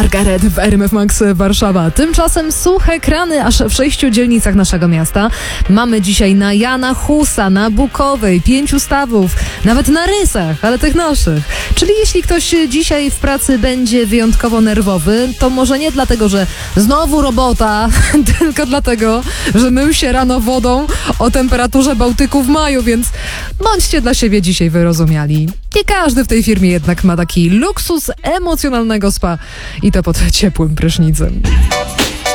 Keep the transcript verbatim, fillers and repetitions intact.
Margaret w R M F Max Warszawa. Tymczasem suche krany aż w sześciu dzielnicach naszego miasta. Mamy dzisiaj na Jana Husa, na Bukowej, pięciu stawów, nawet na Rysach, ale tych naszych. Czyli jeśli ktoś dzisiaj w pracy będzie wyjątkowo nerwowy, to może nie dlatego, że znowu robota, tylko dlatego, że mył się rano wodą o temperaturze Bałtyku w maju, więc bądźcie dla siebie dzisiaj wyrozumiali. Nie każdy w tej firmie jednak ma taki luksus emocjonalnego spa i to pod ciepłym prysznicem.